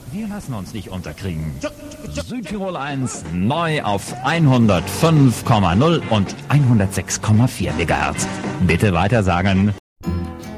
Wir lassen uns nicht unterkriegen. Südtirol 1 neu auf 105,0 und 106,4 MHz. Bitte weitersagen.